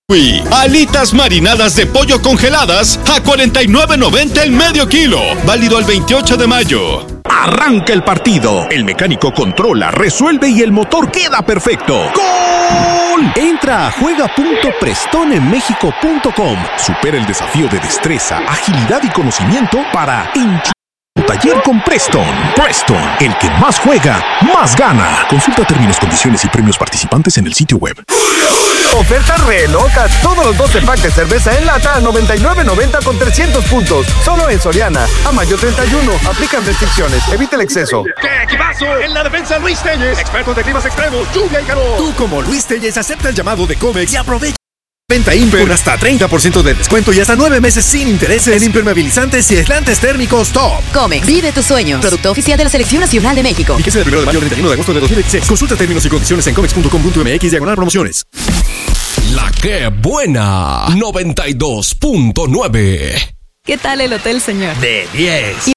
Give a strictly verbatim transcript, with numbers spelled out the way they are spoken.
Alitas marinadas de pollo congeladas a cuarenta y nueve noventa el medio kilo. Válido el veintiocho de mayo. Arranca el partido. El mecánico controla, resuelve y el motor queda perfecto. ¡Gol! Entra a juega punto prestone mexico punto com. Supera el desafío de destreza, agilidad y conocimiento para enchufar tu taller con Preston. Preston, el que más juega, más gana. Consulta términos, condiciones y premios participantes en el sitio web. Ofertas re locas. Todos los doce packs de cerveza en lata a noventa y nueve noventa con trescientos puntos. Solo en Soriana. A mayo treinta y uno. Aplican restricciones. Evita el exceso. ¡Qué equipazo! En la defensa, Luis Telles. Expertos de climas extremos, lluvia y calor. Tú, como Luis Telles, acepta el llamado de Comex y aprovecha. Venta Imper con hasta treinta por ciento de descuento y hasta nueve meses sin intereses en impermeabilizantes y aislantes térmicos Top. Comex, vive tus sueños. Producto oficial de la Selección Nacional de México. Fíjese del primero de mayo al treinta y uno de agosto de dos mil dieciséis. Consulta términos y condiciones en comex punto com punto m x diagonal promociones. La que buena noventa y dos punto nueve. ¿Qué tal el hotel, señor? De diez.